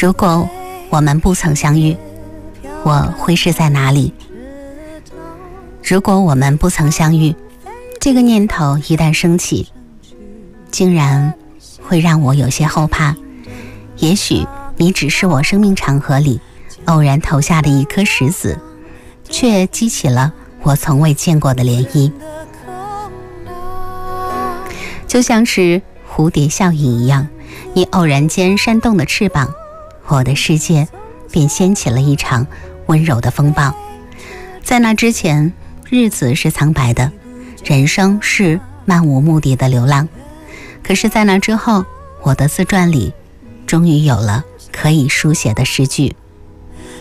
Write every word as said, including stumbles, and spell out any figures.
如果我们不曾相遇，我会是在哪里？如果我们不曾相遇，这个念头一旦升起，竟然会让我有些后怕。也许你只是我生命长河里偶然投下的一颗石子，却激起了我从未见过的涟漪，就像是蝴蝶效应一样，你偶然间扇动的翅膀，我的世界便掀起了一场温柔的风暴。在那之前，日子是苍白的，人生是漫无目的的流浪。可是在那之后，我的自传里终于有了可以书写的诗句。